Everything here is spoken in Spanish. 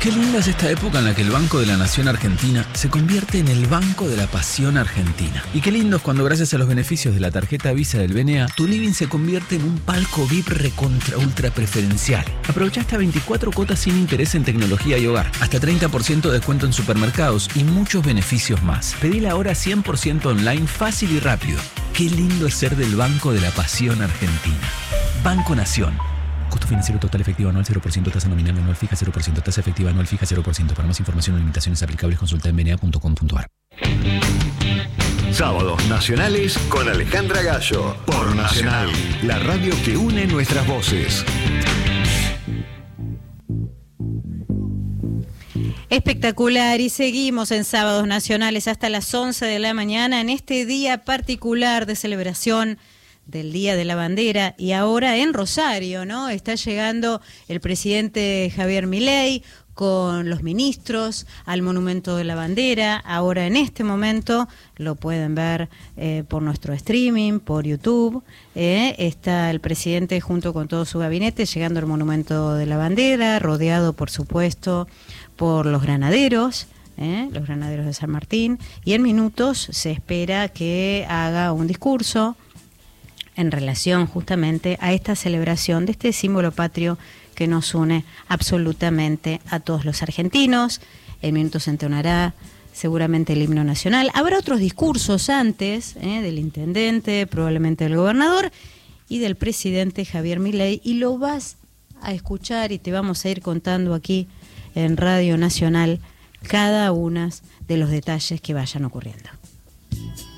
Qué linda es esta época en la que el Banco de la Nación Argentina se convierte en el Banco de la Pasión Argentina. Y qué lindo es cuando, gracias a los beneficios de la tarjeta Visa del BNA, tu living se convierte en un palco VIP recontra ultra preferencial. Aprovecha hasta 24 cuotas sin interés en tecnología y hogar, hasta 30% de descuento en supermercados y muchos beneficios más. Pedila ahora 100% online, fácil y rápido. Qué lindo es ser del Banco de la Pasión Argentina. Banco Nación. Costo financiero total efectivo anual 0%, tasa nominal anual fija 0%, tasa efectiva anual fija 0%. Para más información o limitaciones aplicables consulta en bna.com.ar. Sábados Nacionales con Alejandra Gallo. Por Nacional, la radio que une nuestras voces. Espectacular, y seguimos en Sábados Nacionales hasta las 11 de la mañana en este día particular de celebración del Día de la Bandera. Y ahora en Rosario, ¿no? Está llegando el presidente Javier Milei con los ministros al Monumento de la Bandera. Ahora en este momento lo pueden ver por nuestro streaming, por YouTube. Está el presidente junto con todo su gabinete llegando al Monumento de la Bandera, rodeado por supuesto por los granaderos de San Martín, y en minutos se espera que haga un discurso en relación justamente a esta celebración de este símbolo patrio que nos une absolutamente a todos los argentinos. En minutos se entonará seguramente el himno nacional. Habrá otros discursos antes, del intendente, probablemente del gobernador y del presidente Javier Milei, y lo vas a escuchar y te vamos a ir contando aquí en Radio Nacional cada uno de los detalles que vayan ocurriendo.